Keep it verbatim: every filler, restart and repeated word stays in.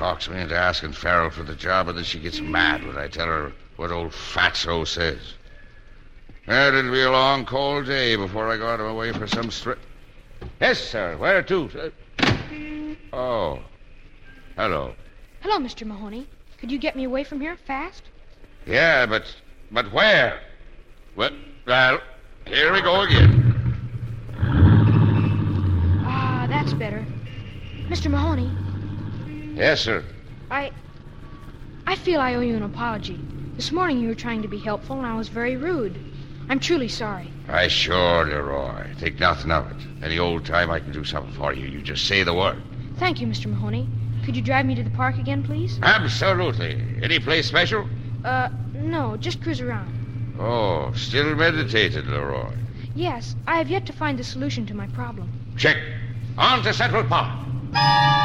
talks me into asking Farrell for the job, and then she gets mad when I tell her what old Fatso says. Well, it'll be a long, cold day before I got him away for some stri... Yes, sir. Where to? Oh. Hello. Hello, Mister Mahoney. Could you get me away from here fast? Yeah, but... But where? Well, well here we go again. Ah, that's better. Mister Mahoney. Yes, sir. I... I feel I owe you an apology. This morning you were trying to be helpful, and I was very rude. I'm truly sorry. I sure, Leroy. Think nothing of it. Any old time I can do something for you, you just say the word. Thank you, Mister Mahoney. Could you drive me to the park again, please? Absolutely. Any place special? Uh, no, just cruise around. Oh, still meditated, Leroy. Yes, I have yet to find the solution to my problem. Check. On to Central Park.